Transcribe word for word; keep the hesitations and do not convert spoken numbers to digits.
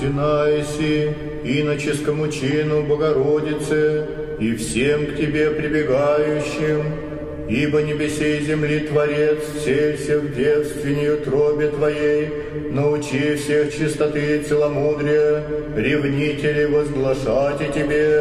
Иси, иноческому чину Богородице и всем к Тебе прибегающим, ибо небесей и земли Творец, селься в девственной утробе Твоей, научи всех чистоты и целомудрия, ревнителей возглашайте Тебе.